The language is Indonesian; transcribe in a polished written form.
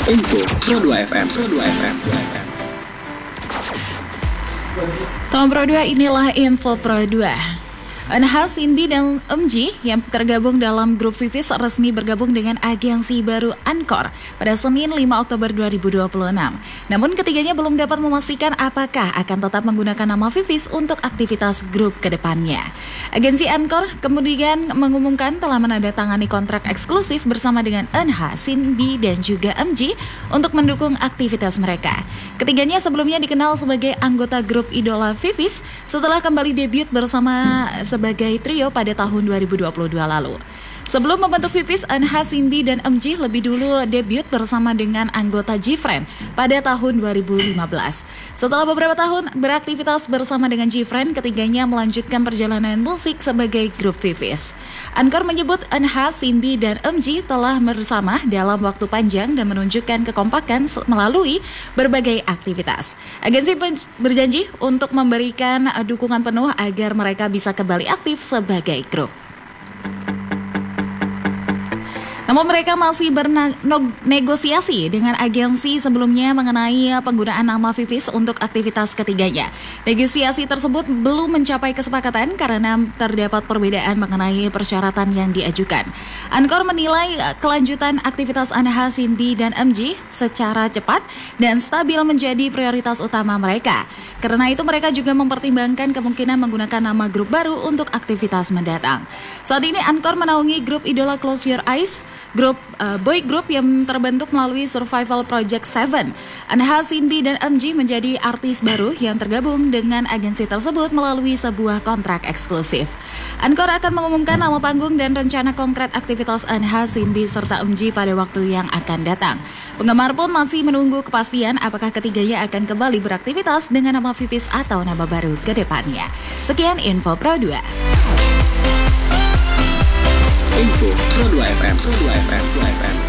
Info Pro 2 FM. Tom Pro 2, inilah Info Pro 2. Anha, Cindy, dan MG yang tergabung dalam grup Vivis resmi bergabung dengan agensi baru Anchor pada Senin 5 Oktober 2026. Namun ketiganya belum dapat memastikan apakah akan tetap menggunakan nama Vivis untuk aktivitas grup ke depannya. Agensi Anchor kemudian mengumumkan telah menandatangani kontrak eksklusif bersama dengan Anha, Cindy, dan juga MG untuk mendukung aktivitas mereka. Ketiganya sebelumnya dikenal sebagai anggota grup idola Vivis setelah kembali debut bersama sebagai trio pada tahun 2022 lalu. Sebelum membentuk Vivis, Anha, Cindy, dan MG lebih dulu debut bersama dengan anggota G-Friend pada tahun 2015. Setelah beberapa tahun beraktivitas bersama dengan G-Friend, ketiganya melanjutkan perjalanan musik sebagai grup Vivis. Anchor menyebut Anha, Cindy, dan MG telah bersama dalam waktu panjang dan menunjukkan kekompakan melalui berbagai aktivitas. Agensi berjanji untuk memberikan dukungan penuh agar mereka bisa kembali aktif sebagai grup. Namun mereka masih bernegosiasi dengan agensi sebelumnya mengenai penggunaan nama Vivis untuk aktivitas ketiganya. Negosiasi tersebut belum mencapai kesepakatan karena terdapat perbedaan mengenai persyaratan yang diajukan. Anchor menilai kelanjutan aktivitas Anha, Cindy, dan MG secara cepat dan stabil menjadi prioritas utama mereka. Karena itu mereka juga mempertimbangkan kemungkinan menggunakan nama grup baru untuk aktivitas mendatang. Saat ini Anchor menaungi grup idola Close Your Eyes, grup boy group yang terbentuk melalui Survival Project 7. Anha, Cindy, dan MG menjadi artis baru yang tergabung dengan agensi tersebut melalui sebuah kontrak eksklusif. Anchor akan mengumumkan nama panggung dan rencana konkret aktivitas Anha, Cindy, serta MG pada waktu yang akan datang. Penggemar pun masih menunggu kepastian apakah ketiganya akan kembali beraktivitas dengan nama Vivis atau nama baru ke depannya. Sekian Info Pro 2. Info Pro 2 FM.